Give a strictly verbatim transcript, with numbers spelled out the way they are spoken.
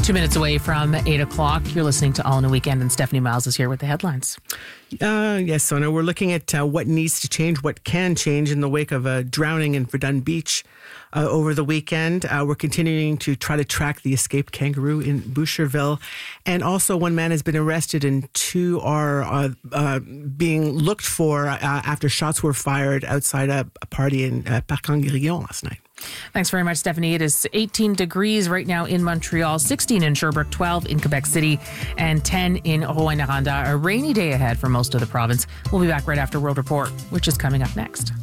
Two minutes away from eight o'clock. You're listening to All in a Weekend, and Stephanie Miles is here with the headlines. Uh, yes, Sona, we're looking at uh, what needs to change, what can change in the wake of a drowning in Verdun Beach uh, over the weekend. Uh, we're continuing to try to track the escaped kangaroo in Boucherville. And also one man has been arrested and two are uh, uh, being looked for uh, after shots were fired outside a, a party in uh, Parc Anguillon last night. Thanks very much, Stephanie. It is eighteen degrees right now in Montreal, sixteen in Sherbrooke, twelve in Quebec City, and ten in Rouyn-Noranda. A rainy day ahead for most of the province. We'll be back right after World Report, which is coming up next.